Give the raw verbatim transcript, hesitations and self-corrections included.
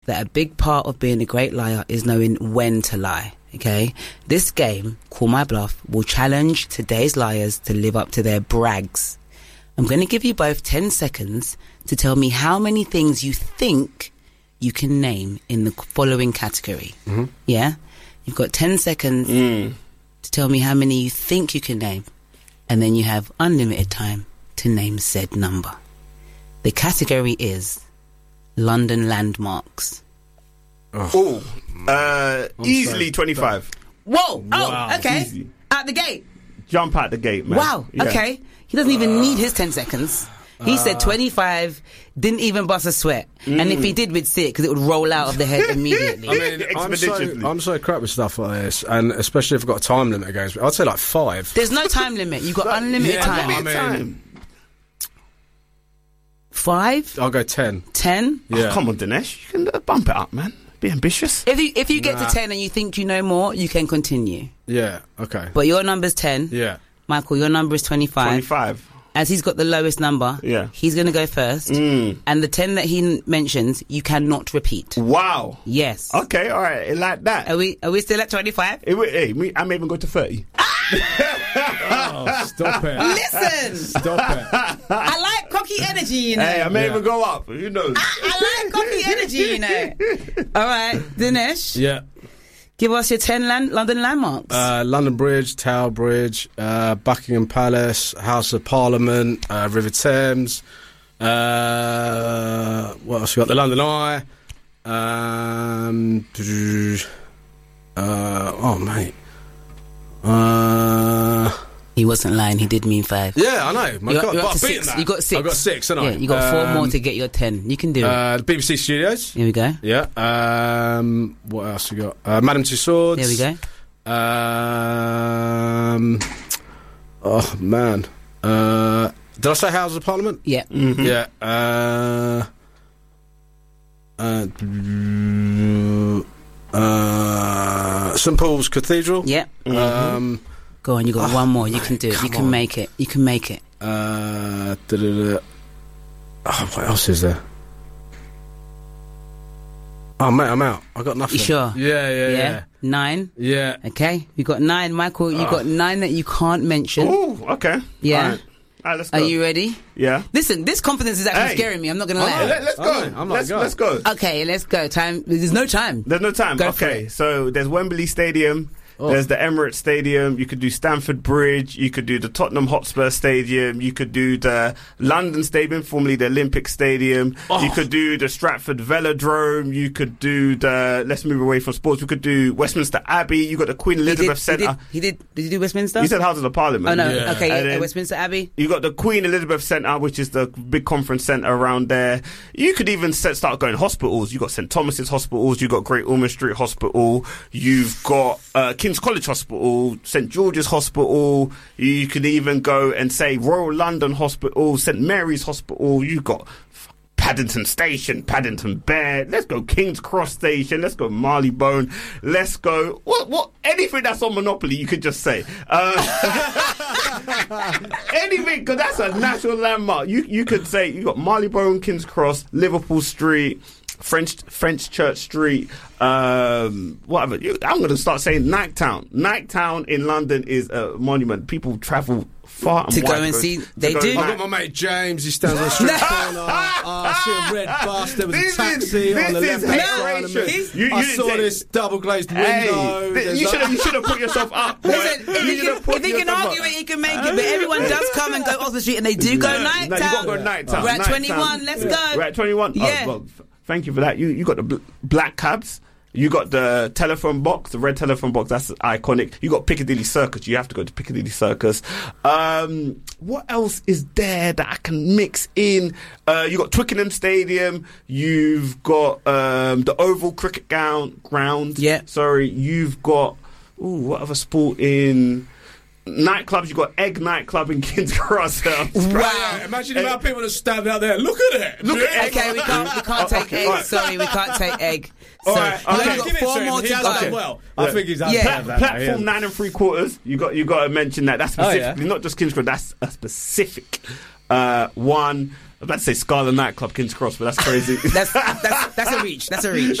that a big part of being a great liar is knowing when to lie. Okay, this game, Call My Bluff, will challenge today's liars to live up to their brags. I'm going to give you both ten seconds to tell me how many things you think you can name in the following category. Mm-hmm. Yeah? You've got ten seconds mm. to tell me how many you think you can name. And then you have unlimited time to name said number. The category is London landmarks. Oh, uh, easily sorry. twenty-five. Whoa! Wow. Oh, okay. Easy. Out the gate. Jump out the gate, man. Wow. Yeah. Okay. He doesn't even uh, need his ten seconds. He uh, said twenty-five, didn't even bust a sweat. Mm. And if he did, we'd see it because it would roll out of the head immediately. I mean, I'm so, I'm so crap with stuff like this, and especially if I've got a time limit against me. I'd say like five. There's no time limit. You've got like, unlimited yeah, time. I mean, time. Five? I'll go ten. Ten? Yeah. Oh, come on, Dinesh. You can uh, bump it up, man. Be ambitious. If you if you get nah. to ten and you think you know more, you can continue. Yeah, okay. But your number's ten. Yeah. Michael, your number is twenty-five. twenty-five. As he's got the lowest number, yeah. he's going to go first. Mm. And the ten that he n- mentions, you cannot repeat. Wow. Yes. Okay, all right. Like that. Are we Are we still at twenty-five? Hey, hey, me, I may even go to thirty. Oh, stop it. Listen. Stop it. I like cocky energy, you know. Hey, I may yeah. even go up. Who knows? I, I like cocky energy, you know. All right, Dinesh. Yeah. Give us your ten land- London landmarks. Uh, London Bridge, Tower Bridge, uh, Buckingham Palace, House of Parliament, uh, River Thames. Uh, what else we got? The London Eye. Um, uh, oh, mate. Uh, he wasn't lying. He did mean five. Yeah, I know. My you're, God, you're but up to I've beaten six. that. You got six. I've got six, haven't I? Yeah, you got four um, more to get your ten. You can do uh, it. The B B C Studios. Here we go. Yeah. Um, what else we got? Uh, Madame Tussauds. There we go. Um, oh man. Uh, did I say House of Parliament? Yeah. Mm-hmm. Yeah. Uh, uh, uh, Saint Paul's Cathedral. Yeah. Mm-hmm. Um, go on, you got oh, one more. You mate, can do it. You can on. make it. You can make it. Uh, da-da-da. Oh, what else is there? Oh, mate, I'm out. I got nothing. You sure? Yeah, yeah, yeah. yeah. Nine. Yeah. Okay, we got nine. Michael, you oh. got nine that you can't mention. Oh, okay. Yeah. All right. All right, let's go. Are you ready? Yeah. Listen, this confidence is actually Hey. scaring me. I'm not going to Oh, lie. let, let's go. Oh, I'm like, let's, go. let's go. Okay, let's go. Time. There's no time. There's no time. Go for Okay, it. so there's Wembley Stadium. Oh. There's the Emirates Stadium. You could do Stamford Bridge. You could do the Tottenham Hotspur Stadium. You could do the London Stadium, formerly the Olympic Stadium. Oh. You could do the Stratford Velodrome. You could do the. Let's move away from sports. We could do Westminster Abbey. You got the Queen He Elizabeth did, he Centre. did. He did. Did you do Westminster? You said Houses of Parliament. Oh no. Yeah. Okay. And Yeah, then- Westminster Abbey. You got the Queen Elizabeth Centre, which is the big conference centre around there. You could even set, start going hospitals. You got St Thomas's Hospitals. You got Great Ormond Street Hospital. You've got uh, King's College Hospital, St George's Hospital. You could even go and say Royal London Hospital, St Mary's Hospital. You got Paddington Station, Paddington Bear. Let's go King's Cross Station. Let's go Marylebone. Let's go what? What? Anything that's on Monopoly, you could just say. Uh, anything, because that's a national landmark. You you could say you got Marylebone, King's Cross, Liverpool Street, French French Church Street, um, whatever. You, I'm going to start saying Nike Town. Nike Town in London is a monument. People travel far and To wide go and see- they do. I've got my mate James. He stands on the street corner. Oh, I see a red bus. There was This a taxi is- on the this left is hand side of hateration. me. You- you I didn't saw say- this double glazed window. Hey, th- There's you like- should have you should have put yourself up. boy. Listen, if You he should can, have put if he can yourself argue up. it, he can make it. But everyone does come and go off the street, and they do go No, night no, you town. got to go night town. We're at night twenty-one. town. Let's Yeah. go. We're at twenty-one. Yeah. Oh, well, f- thank you for that. You you got the bl- black cabs. You got the telephone box, the red telephone box. That's iconic. You got Piccadilly Circus. You have to go to Piccadilly Circus. Um, what else is there that I can mix in? Uh, you got Twickenham Stadium. You've got um, the Oval Cricket ground. Ground. Yeah. Sorry. You've got ooh, what other sport in? Nightclubs, you got Egg Nightclub in King's Cross. Wow. Yeah, imagine the amount of people that stand out there. Look at it. Look at Egg. Okay, we can't. We can't take egg. Alright. Sorry, we can't take egg. So Alright, you've okay. only got Give it four to him. more to He's go. done well. I Yeah. think he's Yeah. yeah. Pla- platform nine and three quarters. You got you got to mention that. That's Oh, yeah. specifically not just King's Cross. That's a specific uh, one. was about to say Scarlet Nightclub, King's Cross, but that's crazy. That's, that's, that's a reach. That's a reach.